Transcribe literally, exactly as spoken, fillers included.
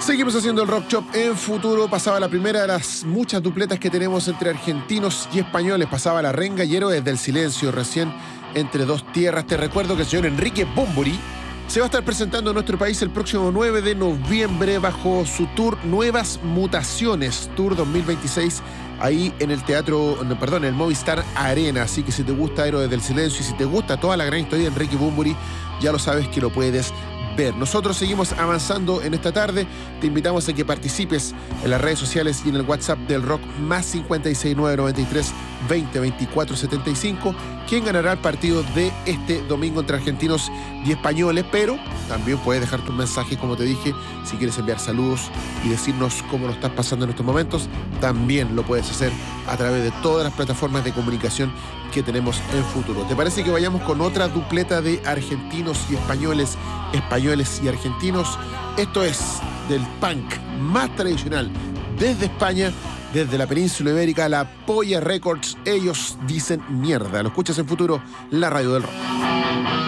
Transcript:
Seguimos haciendo el Rock Shop en Futuro. Pasaba la primera de las muchas dupletas que tenemos entre argentinos y españoles. Pasaba La Renga y Héroes del Silencio, recién Entre Dos Tierras. Te recuerdo que el señor Enrique Bunbury se va a estar presentando en nuestro país el próximo nueve de noviembre bajo su tour Nuevas Mutaciones, Tour dos mil veintiséis, ahí en el teatro, no, perdón, en el Movistar Arena. Así que si te gusta Héroes del Silencio y si te gusta toda la gran historia de Enrique Bunbury, ya lo sabes que lo puedes ver. Nosotros seguimos avanzando en esta tarde. Te invitamos a que participes en las redes sociales y en el WhatsApp del Rock más cincuenta y seis, nueve noventa y tres, veinte, veinticuatro, setenta y cinco. ¿Quién ganará el partido de este domingo entre argentinos y españoles? Pero también puedes dejar tu mensaje, como te dije, si quieres enviar saludos y decirnos cómo lo estás pasando en estos momentos. También lo puedes hacer a través de todas las plataformas de comunicación que tenemos en Futuro. ¿Te parece que vayamos con otra dupleta de argentinos y españoles, españoles y argentinos? Esto es del punk más tradicional desde España, desde la península ibérica, la Polla Records. Ellos dicen mierda. Lo escuchas en Futuro, la radio del rock.